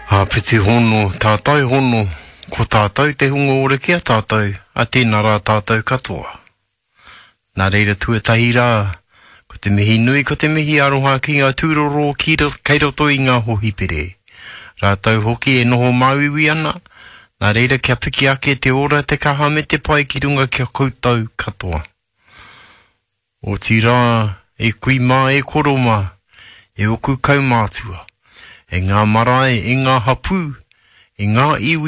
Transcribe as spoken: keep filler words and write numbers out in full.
A piti hono, tātai hono, ko tātai te hunga ore kia tātai, a tēnā rā tātai katoa. Nā reira tuatahi rā, ko te mihi nui, ko te mihi aroha ki ngā tūroro ki kei roto i ngā hohipere. Rātau hoki e noho mauiwi ana, nā reira kia piki ake te ora te kaha me te pai ki runga kia koutou katoa. O ti rā, e kui mā e koro mā, e oku kaumātua. E ngā marae, e ngā hapū, e ngā iwi